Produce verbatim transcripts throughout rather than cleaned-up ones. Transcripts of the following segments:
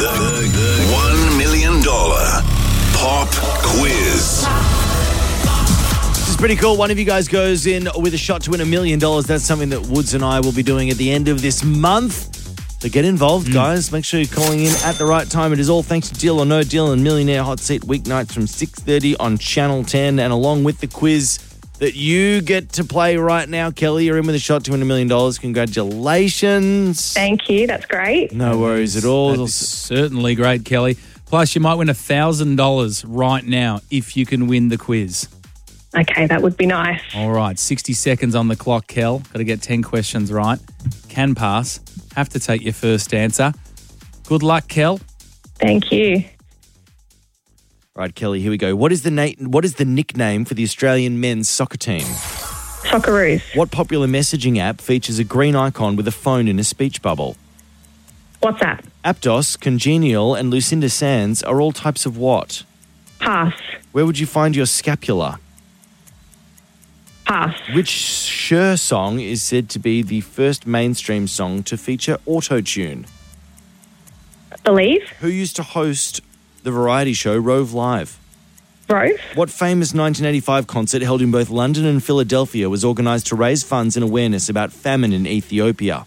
The, the one million dollars pop quiz. This is pretty cool. One of you guys goes in with a shot to win a million dollars. That's something that Woods and I will be doing at the end of this month. So get involved, mm. guys. Make sure you're calling in at the right time. It is all thanks to Deal or No Deal and Millionaire Hot Seat weeknights from six thirty on Channel ten. And along with the quiz that you get to play right now, Kelly, you're in with a shot to win a million dollars. Congratulations. Thank you. That's great. No worries at all. That is certainly great, Kelly. Plus, you might win one thousand dollars right now if you can win the quiz. Okay, that would be nice. All right, sixty seconds on the clock, Kel. Got to get ten questions right. Can pass. Have to take your first answer. Good luck, Kel. Thank you. Right, Kelly, here we go. What is the na- What is the nickname for the Australian men's soccer team? Socceroos. What popular messaging app features a green icon with a phone in a speech bubble? WhatsApp. Aptos, Congenial and Lucinda Sands are all types of what? Pass. Where would you find your scapula? Pass. Which Cher song is said to be the first mainstream song to feature auto-tune? Believe. Who used to host the variety show Rove Live? Rove. What famous nineteen eighty-five concert held in both London and Philadelphia was organised to raise funds and awareness about famine in Ethiopia?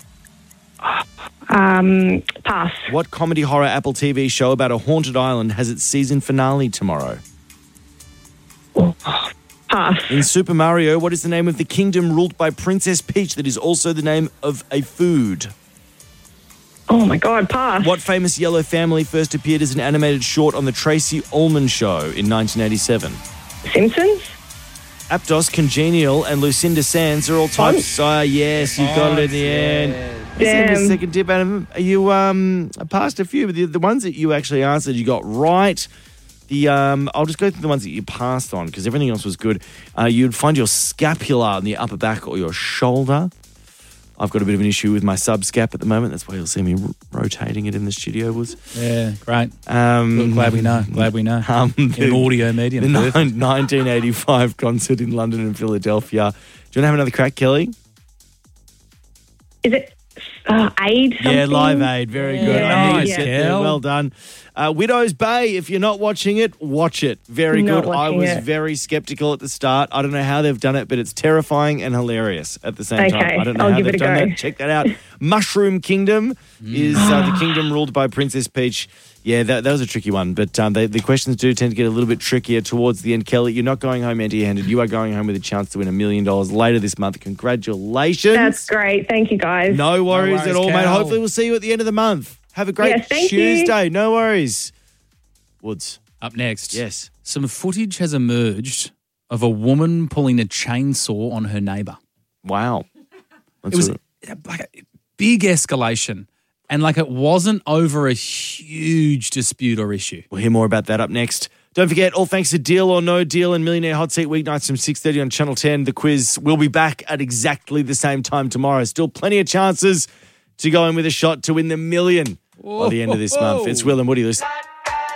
Um, pass. What comedy horror Apple T V show about a haunted island has its season finale tomorrow? Pass. In Super Mario, what is the name of the kingdom ruled by Princess Peach that is also the name of a food? Oh, my God, pass. What famous yellow family first appeared as an animated short on the Tracy Ullman Show in nineteen eighty-seven? Simpsons. Aptos, Congenial and Lucinda Sands are all types. Ah, oh, yes, you got it in the end. This is the second tip, Adam. You um passed a few, but the, the ones that you actually answered, you got right. The um, I'll just go through the ones that you passed on because everything else was good. Uh, you'd find your scapula on the upper back or your shoulder. I've got a bit of an issue with my subscap at the moment. That's why you'll see me r- rotating it in the studio. Was yeah, great. Um, Good, glad we know. Glad we know. Um, in an audio medium. The ni- nineteen eighty-five concert in London and Philadelphia. Do you want to have another crack, Kelly? Is it uh, Aid? Something? Yeah, Live Aid. Very yeah, good. Nice, I yeah. Well done. Uh, Widow's Bay, if you're not watching it, watch it. Very Not good. I was it. very sceptical at the start. I don't know how they've done it, but it's terrifying and hilarious at the same Okay, time. I don't know I'll how give they've it a done go. that. Check that out. Mushroom Kingdom is uh, the kingdom ruled by Princess Peach. Yeah, that, that was a tricky one, but um, they, the questions do tend to get a little bit trickier towards the end. Kelly, you're not going home empty-handed. You are going home with a chance to win a million dollars later this month. Congratulations. That's great. Thank you, guys. No worries, No worries at all, Cal. mate. Hopefully we'll see you at the end of the month. Have a great Yes, thank you. Tuesday. No worries. Woods. Up next. Yes. Some footage has emerged of a woman pulling a chainsaw on her neighbour. Wow. That's It was a- like a big escalation. And like it wasn't over a huge dispute or issue. We'll hear more about that up next. Don't forget, all thanks to Deal or No Deal and Millionaire Hot Seat weeknights from six thirty on Channel ten. The quiz will be back at exactly the same time tomorrow. Still plenty of chances to go in with a shot to win the million by the end of this month. It's Will and Woody. Listen.